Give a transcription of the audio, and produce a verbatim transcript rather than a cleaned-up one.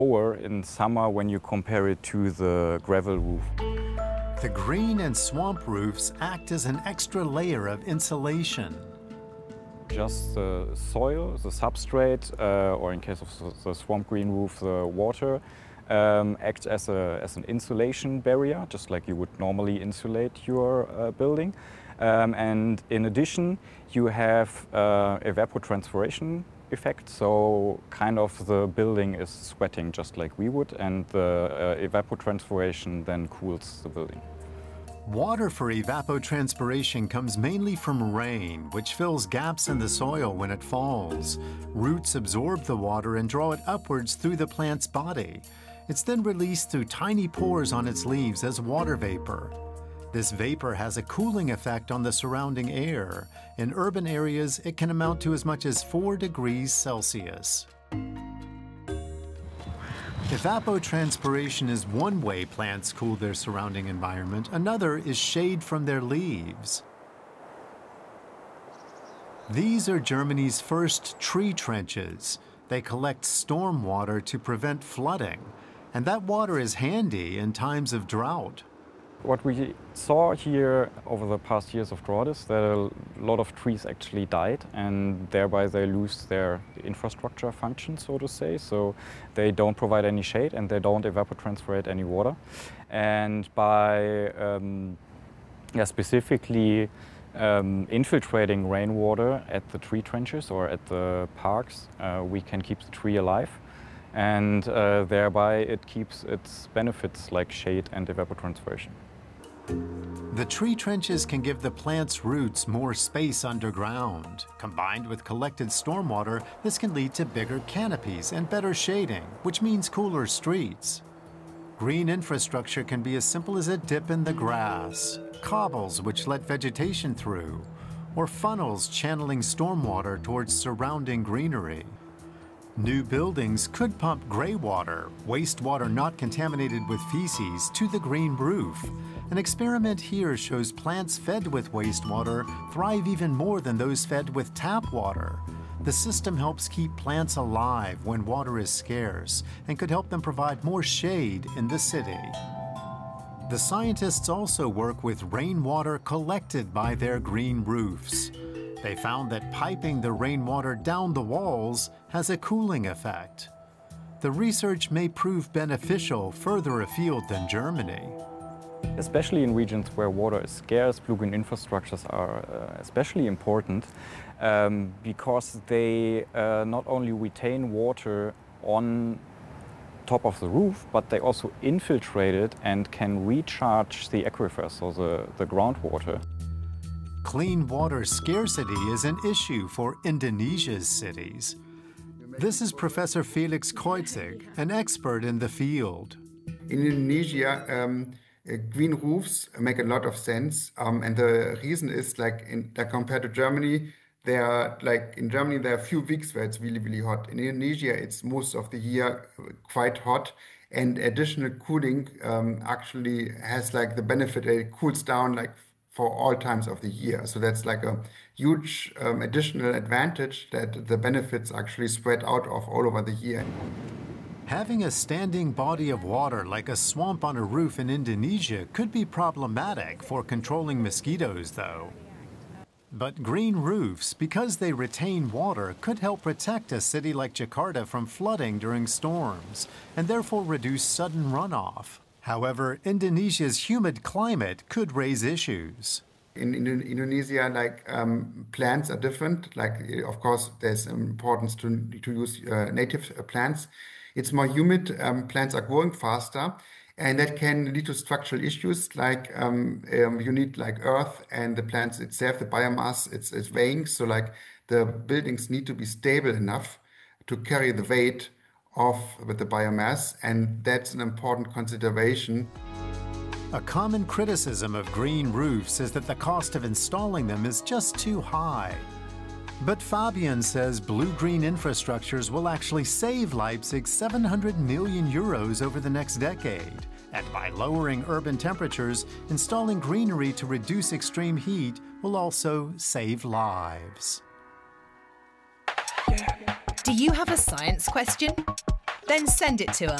lower in summer when you compare it to the gravel roof. The green and swamp roofs act as an extra layer of insulation. Just the soil, the substrate, uh, or in case of the swamp green roof, the water, um, acts as, a, as an insulation barrier, just like you would normally insulate your uh, building. Um, and in addition, you have uh, evapotranspiration effect, so kind of the building is sweating just like we would, and the uh, evapotranspiration then cools the building. Water for evapotranspiration comes mainly from rain, which fills gaps in the soil when it falls. Roots absorb the water and draw it upwards through the plant's body. It's then released through tiny pores on its leaves as water vapor. This vapor has a cooling effect on the surrounding air. In urban areas, it can amount to as much as four degrees Celsius. Evapotranspiration is one way plants cool their surrounding environment. Another is shade from their leaves. These are Germany's first tree trenches. They collect storm water to prevent flooding, and that water is handy in times of drought. What we saw here over the past years of drought is that a lot of trees actually died, and thereby they lose their infrastructure function, so to say. So they don't provide any shade and they don't evapotranspirate any water. And by um, yeah, specifically um, infiltrating rainwater at the tree trenches or at the parks, uh, we can keep the tree alive. And uh, thereby it keeps its benefits like shade and evapotranspiration. The tree trenches can give the plant's roots more space underground. Combined with collected stormwater, this can lead to bigger canopies and better shading, which means cooler streets. Green infrastructure can be as simple as a dip in the grass, cobbles which let vegetation through, or funnels channeling stormwater towards surrounding greenery. New buildings could pump gray water, wastewater not contaminated with feces, to the green roof. An experiment here shows plants fed with wastewater thrive even more than those fed with tap water. The system helps keep plants alive when water is scarce and could help them provide more shade in the city. The scientists also work with rainwater collected by their green roofs. They found that piping the rainwater down the walls has a cooling effect. The research may prove beneficial further afield than Germany. Especially in regions where water is scarce, blue-green infrastructures are uh, especially important um, because they uh, not only retain water on top of the roof, but they also infiltrate it and can recharge the aquifers, so the, the groundwater. Clean water scarcity is an issue for Indonesia's cities. This is Professor Felix Kreutzig, an expert in the field. In Indonesia, um, uh, green roofs make a lot of sense, um, and the reason is like, in, like compared to Germany, there are like in Germany there are a few weeks where it's really really hot. In Indonesia, it's most of the year quite hot, and additional cooling um, actually has like the benefit that it cools down like for all times of the year. So that's like a huge um, additional advantage that the benefits actually spread out of all over the year. Having a standing body of water like a swamp on a roof in Indonesia could be problematic for controlling mosquitoes, though. But green roofs, because they retain water, could help protect a city like Jakarta from flooding during storms, and therefore reduce sudden runoff. However, Indonesia's humid climate could raise issues. In, in Indonesia, like um, plants are different. Like, of course, there's importance to, to use uh, native plants. It's more humid, um, plants are growing faster, and that can lead to structural issues like um, um, you need like earth and the plants itself, the biomass, it's, it's weighing. So like the buildings need to be stable enough to carry the weight of with the biomass, and that's an important consideration. A common criticism of green roofs is that the cost of installing them is just too high. But Fabian says blue-green infrastructures will actually save Leipzig seven hundred million euros over the next decade. And by lowering urban temperatures, installing greenery to reduce extreme heat will also save lives. Do you have a science question? Then send it to us.